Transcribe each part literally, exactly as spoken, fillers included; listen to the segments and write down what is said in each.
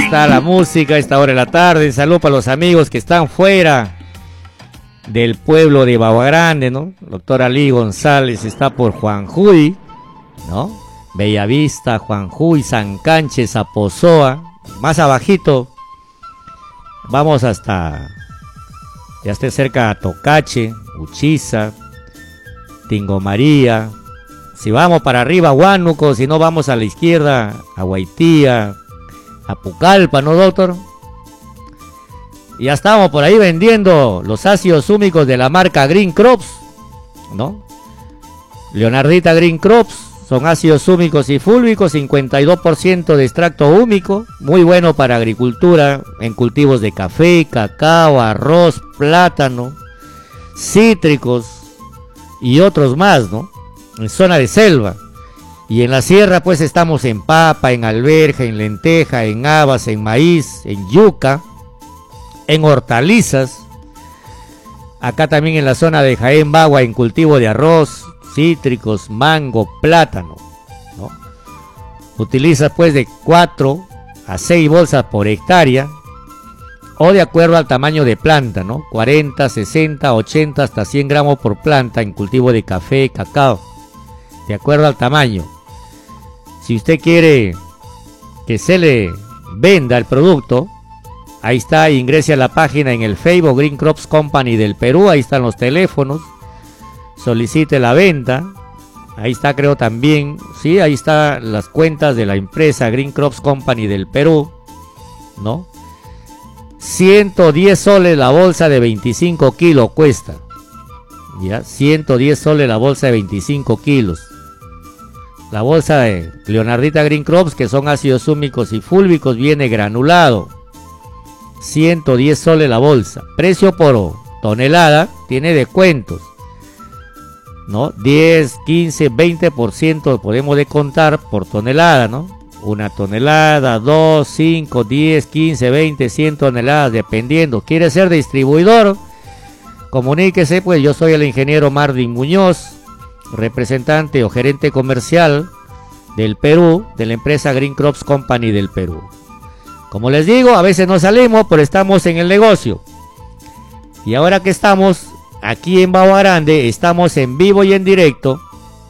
está la música a esta hora de la tarde. Saludos para los amigos que están fuera del pueblo de Bagua Grande, ¿no? Doctor Ali González está por Juanjuy, ¿no? Bellavista, Juanjuy, San Canches, Apozoa. Más abajito, vamos hasta, ya esté cerca a Tocache, Uchiza, Tingo María. Si vamos para arriba, Huánuco, si no vamos a la izquierda, a Guaitía, a Pucallpa, ¿no, doctor? Y ya estamos por ahí vendiendo los ácidos húmicos de la marca Green Crops, ¿no? Leonardita Green Crops, son ácidos húmicos y fúlvicos, cincuenta y dos por ciento de extracto húmico, muy bueno para agricultura, en cultivos de café, cacao, arroz, plátano, cítricos y otros más, ¿no? En zona de selva. Y en la sierra pues estamos en papa, en alberja, en lenteja, en habas, en maíz, en yuca, en hortalizas. Acá también en la zona de Jaén Bagua en cultivo de arroz, cítricos, mango, plátano, ¿no? Utiliza pues de cuatro a seis bolsas por hectárea o de acuerdo al tamaño de planta, ¿no? cuarenta, sesenta, ochenta hasta cien gramos por planta en cultivo de café, cacao, de acuerdo al tamaño. Si usted quiere que se le venda el producto, ahí está, ingrese a la página en el Facebook Green Crops Company del Perú, ahí están los teléfonos, solicite la venta, ahí está creo también, sí, ahí están las cuentas de la empresa Green Crops Company del Perú, ¿no? ciento diez soles la bolsa de veinticinco kilos cuesta, ya, ciento diez soles la bolsa de veinticinco kilos. La bolsa de Leonardita Green Crops, que son ácidos húmicos y fúlvicos, viene granulado, ciento diez soles la bolsa. Precio por tonelada, tiene descuentos, ¿no? diez, quince, veinte por ciento podemos descontar por tonelada, ¿no? Una tonelada, dos, cinco, diez, quince, veinte, cien toneladas, dependiendo. ¿Quiere ser distribuidor? Comuníquese, pues yo soy el ingeniero Marvin Muñoz, representante o gerente comercial del Perú, de la empresa Green Crops Company del Perú. Como les digo, a veces no salimos, pero estamos en el negocio. Y ahora que estamos aquí en Bagua Grande, estamos en vivo y en directo.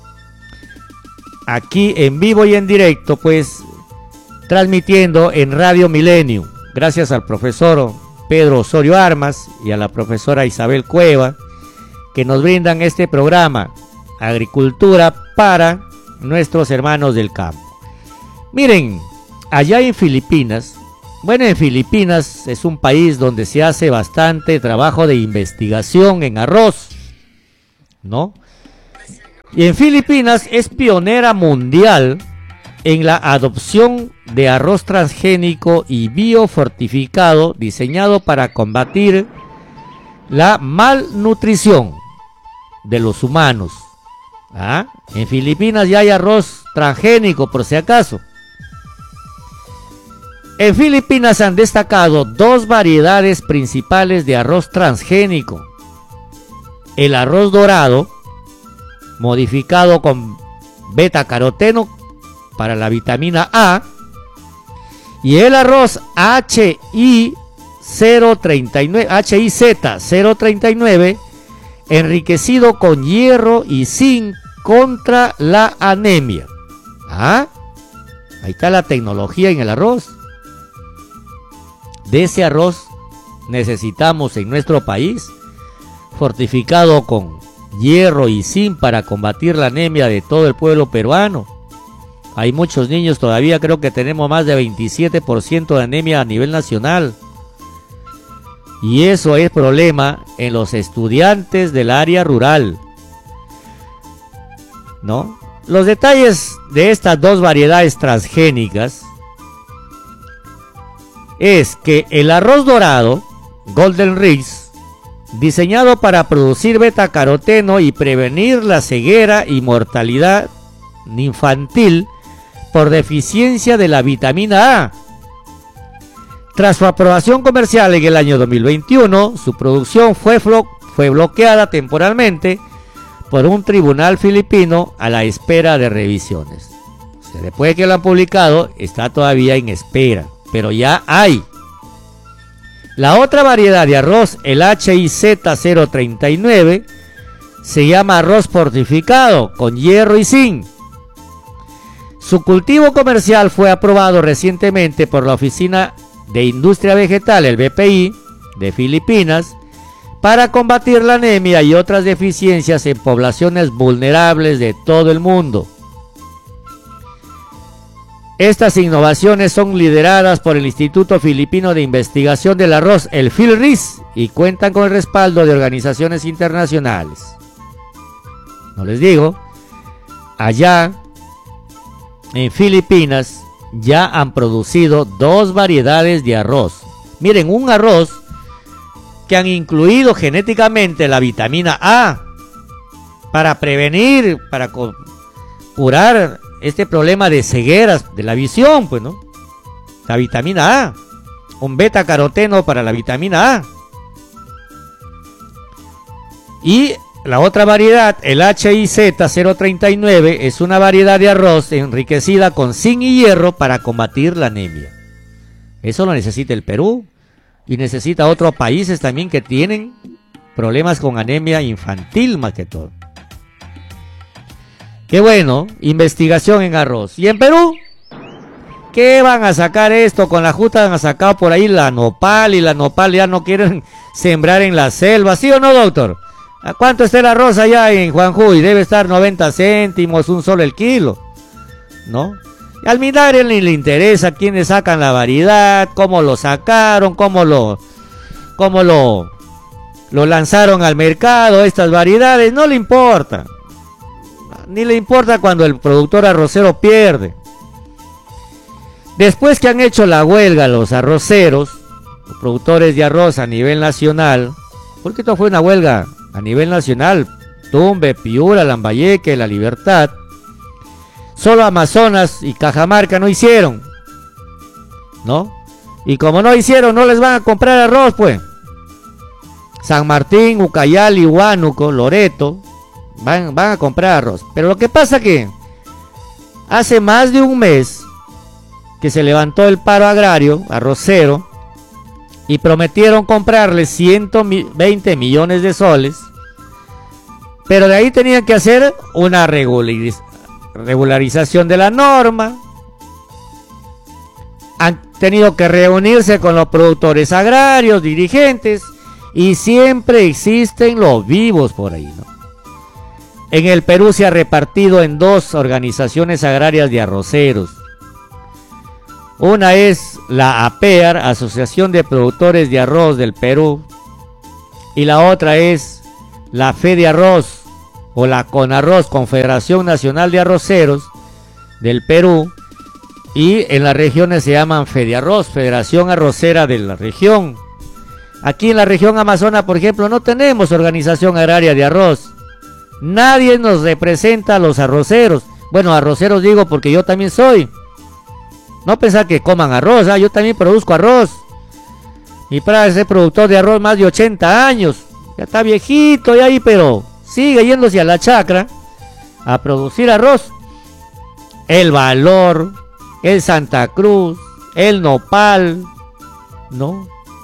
Aquí en vivo y en directo, pues, transmitiendo en Radio Milenio. Gracias al profesor Pedro Osorio Armas y a la profesora Isabel Cueva, que nos brindan este programa, Agricultura para nuestros hermanos del campo. Miren, allá en Filipinas, bueno, en Filipinas es un país donde se hace bastante trabajo de investigación en arroz, ¿no? Y en Filipinas es pionera mundial en la adopción de arroz transgénico y biofortificado diseñado para combatir la malnutrición de los humanos. ¿Ah? En Filipinas ya hay arroz transgénico, por si acaso. En Filipinas han destacado dos variedades principales de arroz transgénico: el arroz dorado, modificado con beta caroteno para la vitamina A, y el arroz H I cero treinta y nueve, H I Z cero treinta y nueve, enriquecido con hierro y zinc contra la anemia. ¿Ah? Ahí está la tecnología en el arroz. De ese arroz necesitamos en nuestro país, fortificado con hierro y zinc para combatir la anemia de todo el pueblo peruano. Hay muchos niños todavía, creo que tenemos más de veintisiete por ciento de anemia a nivel nacional. Y eso es problema en los estudiantes del área rural, ¿no? Los detalles de estas dos variedades transgénicas es que el arroz dorado, Golden Rice, diseñado para producir betacaroteno y prevenir la ceguera y mortalidad infantil por deficiencia de la vitamina A. Tras su aprobación comercial en el año dos mil veintiuno, su producción fue, fue bloqueada temporalmente por un tribunal filipino a la espera de revisiones. O sea, después de que lo han publicado, está todavía en espera. pero ya hay. La otra variedad de arroz, el H I Z cero treinta y nueve, se llama arroz fortificado con hierro y zinc. Su cultivo comercial fue aprobado recientemente por la Oficina de Industria Vegetal, el B P I, de Filipinas, para combatir la anemia y otras deficiencias en poblaciones vulnerables de todo el mundo. Estas innovaciones son lideradas por el Instituto Filipino de Investigación del Arroz, el FILRIS, y cuentan con el respaldo de organizaciones internacionales. No les digo, allá en Filipinas ya han producido dos variedades de arroz. Miren, un arroz que han incluido genéticamente la vitamina A para prevenir, para curar este problema de cegueras de la visión, pues, ¿no? La vitamina A, un beta caroteno para la vitamina A. Y la otra variedad, el H I Z cero treinta y nueve, es una variedad de arroz enriquecida con zinc y hierro para combatir la anemia. Eso lo necesita el Perú y necesita otros países también que tienen problemas con anemia infantil más que todo. Qué bueno, investigación en arroz. ¿Y en Perú? ¿Qué van a sacar esto? Con la justa han sacado por ahí la nopal, y la nopal ya no quieren sembrar en la selva, ¿sí o no, doctor? ¿A cuánto está el arroz allá en Juanjuy? Debe estar noventa céntimos, un solo el kilo, ¿no? Y al Minagri ni le interesa quiénes sacan la variedad, cómo lo sacaron, cómo lo, cómo lo, lo lanzaron al mercado, estas variedades, no le importa. Ni le importa cuando el productor arrocero pierde. Después que han hecho la huelga los arroceros, los productores de arroz a nivel nacional, porque esto fue una huelga a nivel nacional, Tumbe, Piura, Lambayeque, La Libertad, solo Amazonas y Cajamarca no hicieron, ¿no? Y como no hicieron, no les van a comprar arroz, pues. San Martín, Ucayali, Huánuco, Loreto, van, van a comprar arroz. Pero lo que pasa que hace más de un mes que se levantó el paro agrario, arrocero, y prometieron comprarle ciento veinte millones de soles, pero de ahí tenían que hacer una regulariz regularización de la norma. Han tenido que reunirse con los productores agrarios, dirigentes, y siempre existen los vivos por ahí, ¿no? En el Perú se ha repartido en dos organizaciones agrarias de arroceros. Una es la APEAR, Asociación de Productores de Arroz del Perú, y la otra es la Fede Arroz o la Conarroz, Confederación Nacional de Arroceros del Perú, y en las regiones se llaman Fede Arroz, Federación Arrocera de la región. Aquí en la región Amazonas, por ejemplo, no tenemos organización agraria de arroz. Nadie nos representa a los arroceros. Bueno, arroceros digo porque yo también soy. No pensar que coman arroz, ¿eh? Yo también produzco arroz. Mi padre es productor de arroz más de ochenta años. Ya está viejito y ahí, pero sigue yéndose a la chacra a producir arroz. El Valor, el Santa Cruz, el Nopal, ¿no?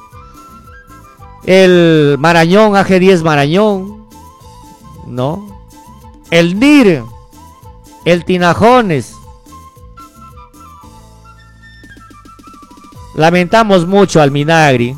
El Marañón, A G diez Marañón, ¿no? El N I R, el Tinajones. Lamentamos mucho al Minagri,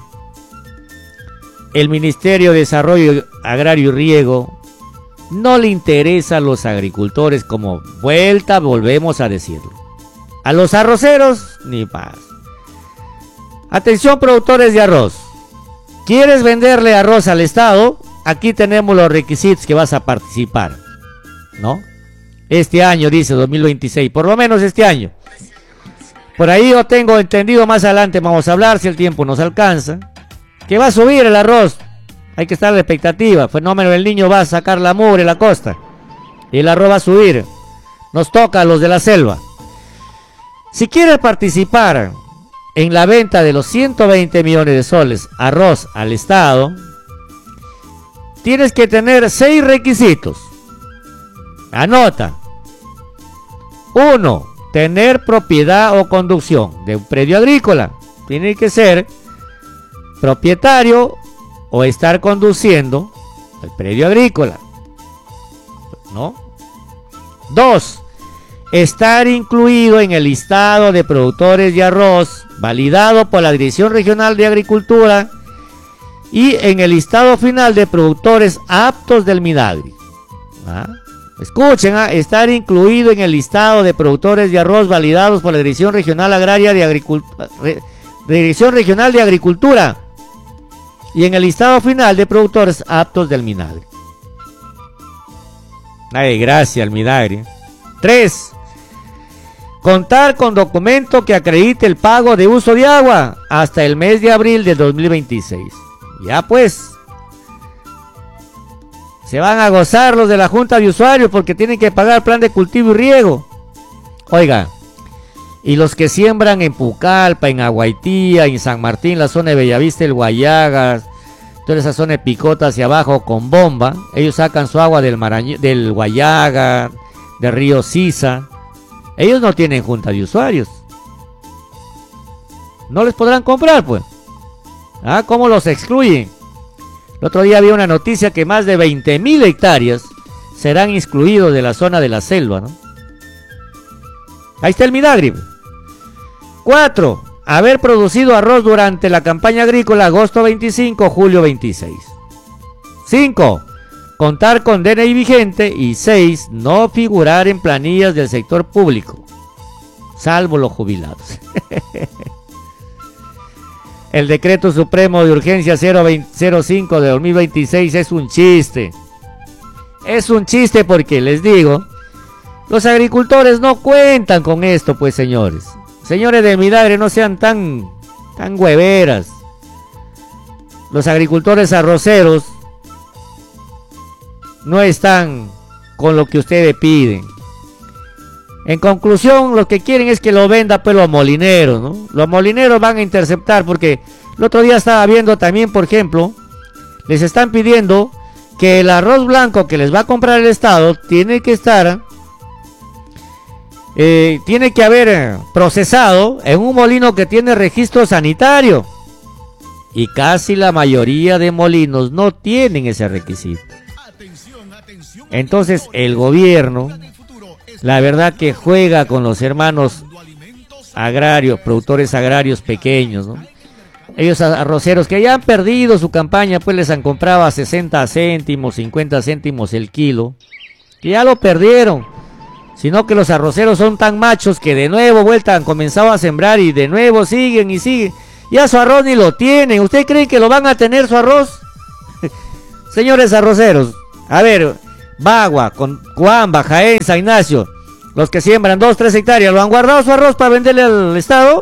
el Ministerio de Desarrollo Agrario y Riego, no le interesa a los agricultores, como vuelta volvemos a decirlo. A los arroceros, ni más. Atención, productores de arroz. ¿Quieres venderle arroz al Estado? Aquí tenemos los requisitos que vas a participar, ¿no? Este año, dice dos mil veintiséis, por lo menos este año. Por ahí yo tengo entendido, más adelante vamos a hablar, si el tiempo nos alcanza, que va a subir el arroz. Hay que estar a la expectativa. Fenómeno del Niño va a sacar la mugre, la costa, y el arroz va a subir. Nos toca a los de la selva. Si quieres participar en la venta de los ciento veinte millones de soles arroz al Estado, tienes que tener seis requisitos. Anota. Uno, tener propiedad o conducción de un predio agrícola. tiene que ser propietario o estar conduciendo el predio agrícola, ¿no? Dos, estar incluido en el listado de productores de arroz validado por la Dirección Regional de Agricultura y en el listado final de productores aptos del Minagri. ¿Ah? Escuchen, ¿ah? Estar incluido en el listado de productores de arroz validados por la Dirección Regional Agraria de Agricultura, Dirección Regional de Agricultura y en el listado final de productores aptos del Minagri. Ay, gracias al Minagri. Tres, contar con documento que acredite el pago de uso de agua hasta el mes de abril de dos mil veintiséis. Ya pues, se van a gozar los de la Junta de Usuarios porque tienen que pagar plan de cultivo y riego. Oiga, y los que siembran en Pucallpa, en Aguaitía, en San Martín, la zona de Bellavista, el Guayagas, toda esa zona de Picota hacia abajo con bomba, ellos sacan su agua del, Marañ del Guayaga, del río Sisa. Ellos no tienen Junta de Usuarios. No les podrán comprar, pues. ¿Ah? ¿Cómo los excluyen? El otro día había una noticia que más de veinte mil hectáreas serán excluidos de la zona de la selva, ¿no? Ahí está el Minagri. Cuatro, haber producido arroz durante la campaña agrícola agosto veinticinco, julio veintiséis. Cinco, contar con D N I vigente. Y seis, no figurar en planillas del sector público, salvo los jubilados. El decreto supremo de urgencia cero cinco de dos mil veintiséis es un chiste. Es un chiste porque les digo, los agricultores no cuentan con esto, pues señores. Señores de Minagri, no sean tan, tan hueveras. Los agricultores arroceros no están con lo que ustedes piden. En conclusión, lo que quieren es que lo venda pues los molineros, ¿no? Los molineros van a interceptar porque el otro día estaba viendo también, por ejemplo, les están pidiendo que el arroz blanco que les va a comprar el Estado tiene que estar, eh, tiene que haber procesado en un molino que tiene registro sanitario. Y casi la mayoría de molinos no tienen ese requisito. Entonces el gobierno, la verdad que juega con los hermanos agrarios, productores agrarios pequeños, ¿no? Ellos arroceros que ya han perdido su campaña, pues les han comprado a sesenta céntimos, cincuenta céntimos el kilo, que ya lo perdieron. Sino que los arroceros son tan machos que de nuevo vuelta han comenzado a sembrar y de nuevo siguen y siguen. Ya su arroz ni lo tienen. ¿Usted cree que lo van a tener su arroz? Señores arroceros, a ver, Bagua, con Cuamba, Jaén, San Ignacio, los que siembran dos, tres hectáreas, ¿lo han guardado su arroz para venderle al Estado?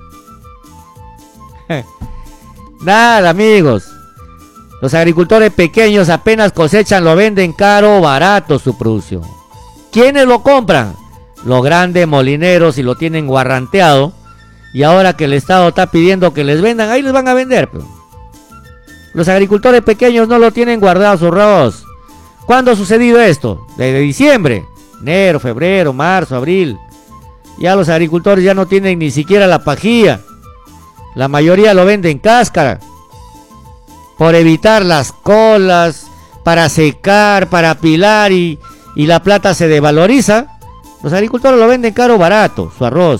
Nada, amigos. Los agricultores pequeños apenas cosechan, lo venden caro o barato su producción. ¿Quiénes lo compran? Los grandes molineros y lo tienen guarranteado. Y ahora que el Estado está pidiendo que les vendan, ahí les van a vender. Pero los agricultores pequeños no lo tienen guardado su arroz. ¿Cuándo ha sucedido esto? Desde diciembre, enero, febrero, marzo, abril. Ya los agricultores ya no tienen ni siquiera la pajilla. La mayoría lo venden cáscara. Por evitar las colas, para secar, para apilar y, y la plata se devaloriza. Los agricultores lo venden caro o barato, su arroz.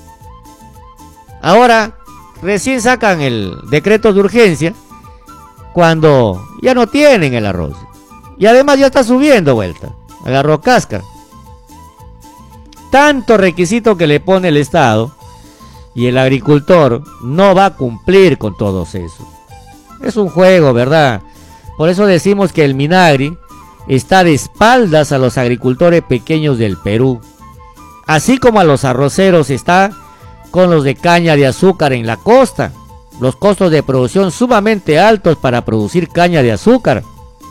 Ahora, recién sacan el decreto de urgencia cuando ya no tienen el arroz. Y además ya está subiendo vuelta el arroz cáscara. Tanto requisito que le pone el Estado y el agricultor no va a cumplir con todos esos. Es un juego, ¿verdad? Por eso decimos que el Minagri está de espaldas a los agricultores pequeños del Perú. Así como a los arroceros está con los de caña de azúcar en la costa. Los costos de producción sumamente altos para producir caña de azúcar.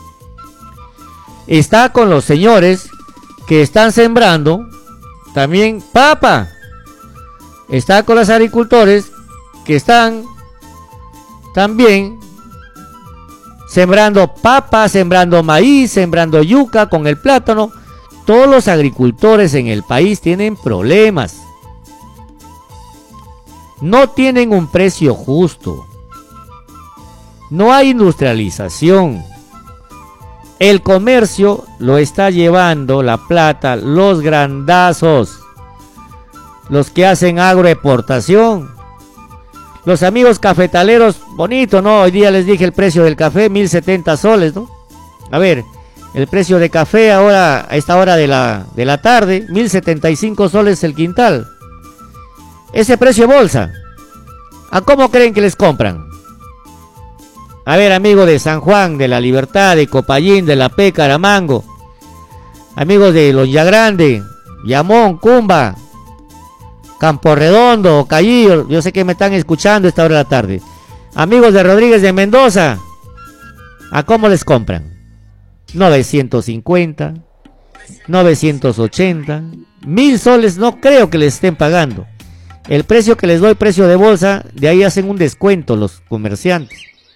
Está con los señores que están sembrando también papa. Está con los agricultores que están también sembrando papa, sembrando maíz, sembrando yuca con el plátano. Todos los agricultores en el país tienen problemas. no tienen un precio justo. No hay industrialización. El comercio lo está llevando la plata los grandazos, los que hacen agroexportación. Los amigos cafetaleros, bonito, ¿no? Hoy día les dije el precio del café, mil setenta soles, ¿no? A ver, el precio de café ahora, a esta hora de la, de la tarde, mil setenta y cinco soles el quintal. Ese precio bolsa, ¿a cómo creen que les compran? A ver, amigo de San Juan, de La Libertad, de Copayín, de La P, Caramango, amigos de Los Yagrande, Yamón, Cumba, Campo Redondo, Cayillo, yo sé que me están escuchando a esta hora de la tarde. Amigos de Rodríguez de Mendoza, ¿a cómo les compran? novecientos cincuenta, novecientos ochenta, mil soles no creo que les estén pagando. El precio que les doy, precio de bolsa, de ahí hacen un descuento los comerciantes.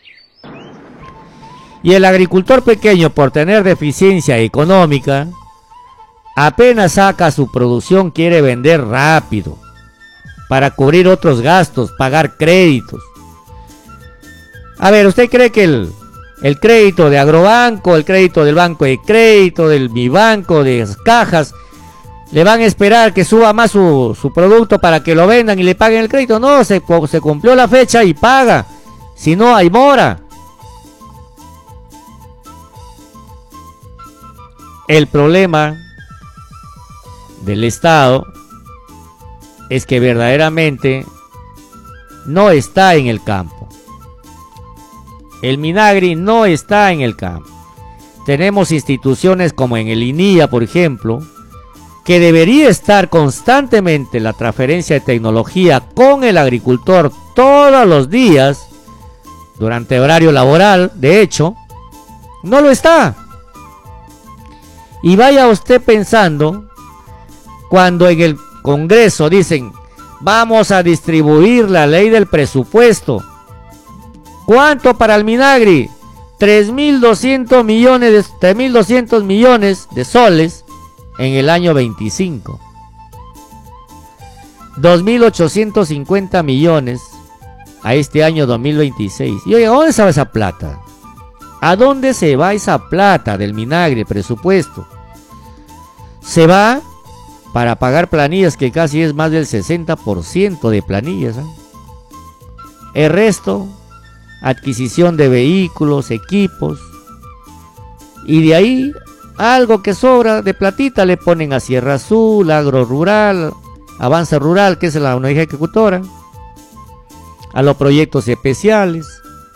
Y el agricultor pequeño, por tener deficiencia económica, apenas saca su producción, quiere vender rápido para cubrir otros gastos, pagar créditos. A ver, ¿usted cree que el, el crédito de Agrobanco, el crédito del Banco de Crédito, del Mi Banco, de las cajas, le van a esperar que suba más su, su producto para que lo vendan y le paguen el crédito? No, se, se cumplió la fecha y paga, si no hay mora. El problema del Estado es que verdaderamente no está en el campo. El Minagri no está en el campo. Tenemos instituciones como en el INIA, por ejemplo, que debería estar constantemente la transferencia de tecnología con el agricultor todos los días, durante horario laboral, de hecho, no lo está. Y vaya usted pensando, cuando en el Congreso dicen, vamos a distribuir la ley del presupuesto. ¿Cuánto para el Minagri? tres mil doscientos millones de, tres mil doscientos millones de soles en el año veinticinco. dos mil ochocientos cincuenta millones a este año dos mil veintiséis. Y oiga, ¿a dónde se va esa plata? ¿A dónde se va esa plata del Minagri, el presupuesto? Se va para pagar planillas, que casi es más del sesenta por ciento de planillas, ¿eh? El resto, adquisición de vehículos, equipos, y de ahí algo que sobra de platita le ponen a Sierra Azul, Agro Rural, Avance Rural, que es la unidad ejecutora, a los proyectos especiales.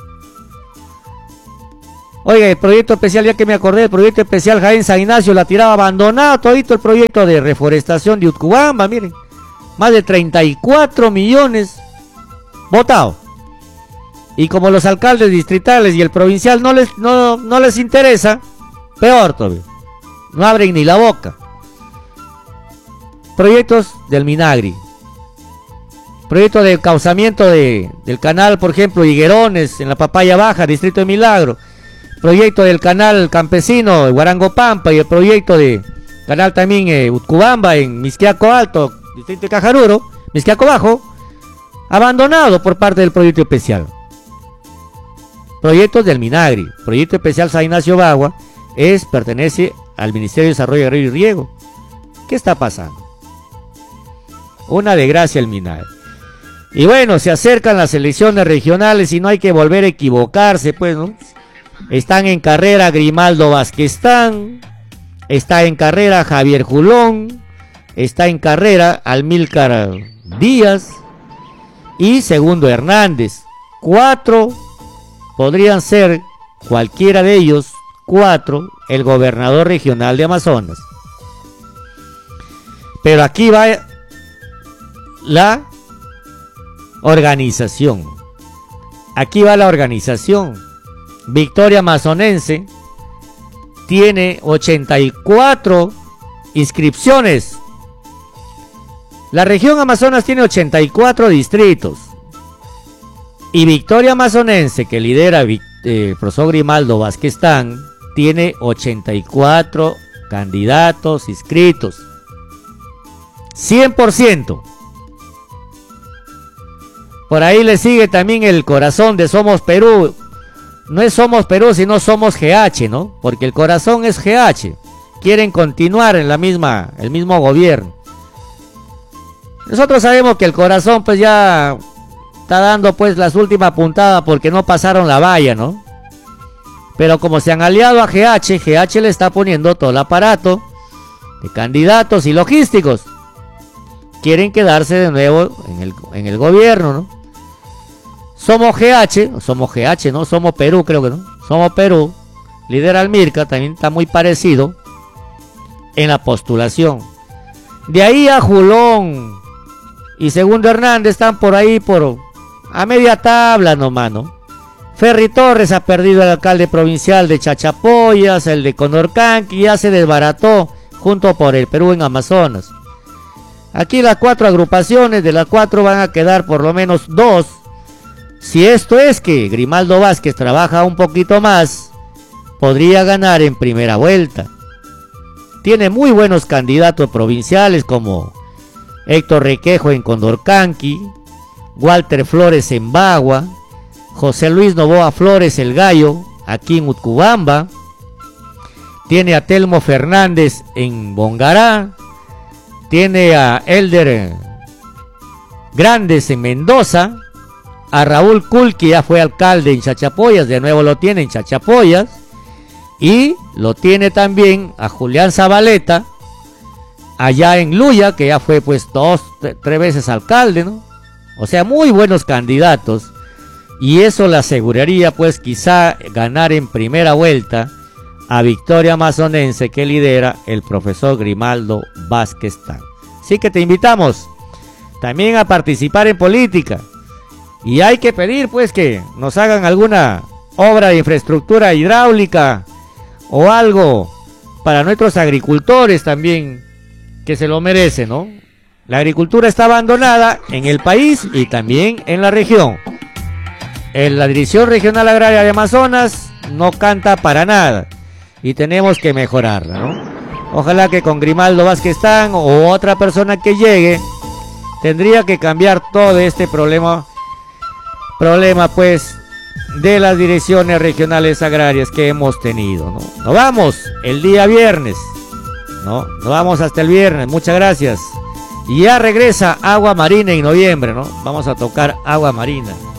Oiga, el proyecto especial, ya que me acordé, el proyecto especial Jaén San Ignacio la tiraba abandonado, todito el proyecto de reforestación de Utcubamba, miren, más de treinta y cuatro millones votado. Y como los alcaldes distritales y el provincial no les, no, no les interesa, peor todavía, no abren ni la boca. Proyectos del Minagri, proyecto de causamiento de, del canal, por ejemplo, Higuerones, en la Papaya Baja, Distrito de Milagro, proyecto del canal campesino de Huarango Pampa, y el proyecto de canal también eh, Utcubamba en Mixquiaco Alto, Distrito de Cajaruro, Mixquiaco Bajo, abandonado por parte del proyecto especial. Proyectos del Minagri, proyecto especial San Ignacio Bagua, es, pertenece al Ministerio de Desarrollo Agrario y Riego. ¿Qué está pasando? Una desgracia el Minagri. Y bueno, se acercan las elecciones regionales y no hay que volver a equivocarse, pues, ¿no? Están en carrera Grimaldo Vázqueztán, está en carrera Javier Julón, está en carrera Almílcar Díaz y Segundo Hernández. Cuatro podrían ser, cualquiera de ellos, cuatro, el gobernador regional de Amazonas. Pero aquí va la organización. Aquí va la organización. Victoria Amazonense tiene ochenta y cuatro inscripciones. La región Amazonas tiene ochenta y cuatro distritos. Y Victoria Amazonense, que lidera eh, el profesor Grimaldo Vázqueztán, tiene ochenta y cuatro candidatos inscritos. cien por ciento. Por ahí le sigue también el corazón de Somos Perú. No es Somos Perú, sino Somos G H, ¿no? Porque el corazón es G H. Quieren continuar en la misma, el mismo gobierno. Nosotros sabemos que el corazón pues ya está dando pues las últimas puntadas porque no pasaron la valla, ¿no? Pero como se han aliado a G H, G H le está poniendo todo el aparato de candidatos y logísticos. Quieren quedarse de nuevo en el, en el gobierno, ¿no? Somos G H, somos G H, ¿no? Somos Perú, creo que no. Somos Perú, lidera el Mirca, también está muy parecido en la postulación. De ahí a Julón y Segundo Hernández están por ahí por a media tabla nomás, ¿no? Ferry Torres ha perdido el alcalde provincial de Chachapoyas, el de Condorcanqui, ya se desbarató junto por el Perú en Amazonas. Aquí las cuatro agrupaciones, de las cuatro van a quedar por lo menos dos. Si esto es que Grimaldo Vázquez trabaja un poquito más, podría ganar en primera vuelta. Tiene muy buenos candidatos provinciales como Héctor Requejo en Condorcanqui, Walter Flores en Bagua, José Luis Novoa Flores el Gallo aquí en Utcubamba, tiene a Telmo Fernández en Bongará, tiene a Elder Grandes en Mendoza, a Raúl Kul, que ya fue alcalde en Chachapoyas, de nuevo lo tiene en Chachapoyas, y lo tiene también a Julián Zabaleta allá en Luya, que ya fue pues dos, tres veces alcalde, ¿no? O sea, muy buenos candidatos, y eso le aseguraría pues quizá ganar en primera vuelta a Victoria Amazonense, que lidera el profesor Grimaldo Vázquez Tang. Así que te invitamos también a participar en política. Y hay que pedir pues que nos hagan alguna obra de infraestructura hidráulica o algo para nuestros agricultores también, que se lo merecen, ¿no? La agricultura está abandonada en el país y también en la región. En la Dirección Regional Agraria de Amazonas no canta para nada y tenemos que mejorarla, ¿no? Ojalá que con Grimaldo Vázquez Tang o otra persona que llegue tendría que cambiar todo este problema Problema pues de las direcciones regionales agrarias que hemos tenido, ¿no? Nos vamos el día viernes, ¿no? Nos vamos hasta el viernes, muchas gracias. Y ya regresa Agua Marina en noviembre, ¿no? Vamos a tocar Agua Marina.